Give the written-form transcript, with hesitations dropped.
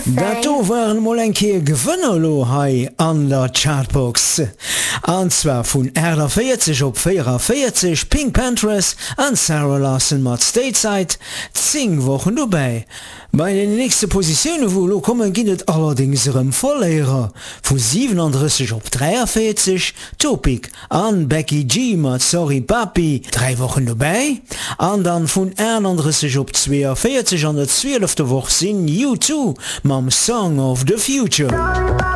Da waren Molenke Gewënnerlo hai an der Chartbox. Anzwer vun Äder 40 op 44 Pink Panthers an Sarah Larson mat Stateside 10 Wochen dobei. Bei den nächste Positionioune wo kommen ginnet allerdings Volllehrer vu 37 op 43 Topic an Becky G mat Sorry Papi 3 Wochen dobei, an dann vun 31 op 42 an der 12. Woche sinn U2 mam Song of the Future.